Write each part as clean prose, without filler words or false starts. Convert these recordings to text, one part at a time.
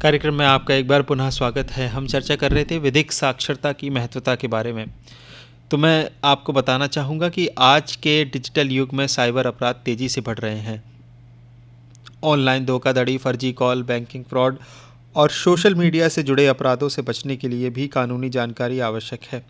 कार्यक्रम में आपका एक बार पुनः स्वागत है। हम चर्चा कर रहे थे विधिक साक्षरता की महत्वता के बारे में। तो मैं आपको बताना चाहूँगा कि आज के डिजिटल युग में साइबर अपराध तेज़ी से बढ़ रहे हैं। ऑनलाइन धोखाधड़ी, फर्जी कॉल, बैंकिंग फ्रॉड और सोशल मीडिया से जुड़े अपराधों से बचने के लिए भी कानूनी जानकारी आवश्यक है।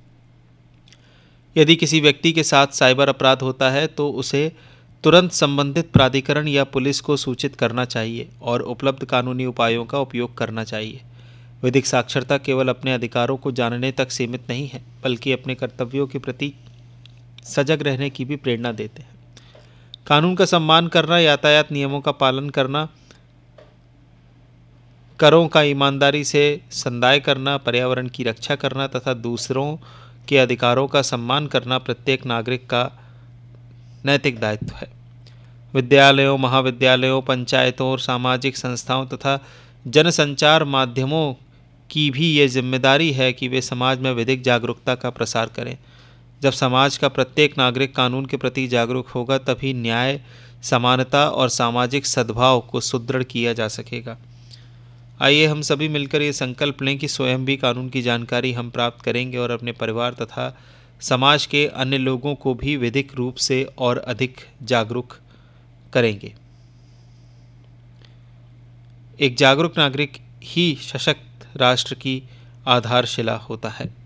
यदि किसी व्यक्ति के साथ साइबर अपराध होता है तो उसे तुरंत संबंधित प्राधिकरण या पुलिस को सूचित करना चाहिए और उपलब्ध कानूनी उपायों का उपयोग करना चाहिए। विधिक साक्षरता केवल अपने अधिकारों को जानने तक सीमित नहीं है, बल्कि अपने कर्तव्यों के प्रति सजग रहने की भी प्रेरणा देते हैं। कानून का सम्मान करना, यातायात नियमों का पालन करना, करों का ईमानदारी से संदाय करना, पर्यावरण की रक्षा करना तथा दूसरों के अधिकारों का सम्मान करना प्रत्येक नागरिक का नैतिक दायित्व है। विद्यालयों, महाविद्यालयों, पंचायतों और सामाजिक संस्थाओं तथा जनसंचार माध्यमों की भी ये जिम्मेदारी है कि वे समाज में विधिक जागरूकता का प्रसार करें। जब समाज का प्रत्येक नागरिक कानून के प्रति जागरूक होगा, तभी न्याय, समानता और सामाजिक सद्भाव को सुदृढ़ किया जा सकेगा। आइए हम सभी मिलकर ये संकल्प लें कि स्वयं भी कानून की जानकारी हम प्राप्त करेंगे और अपने परिवार तथा समाज के अन्य लोगों को भी विधिक रूप से और अधिक जागरूक करेंगे। एक जागरूक नागरिक ही सशक्त राष्ट्र की आधारशिला होता है।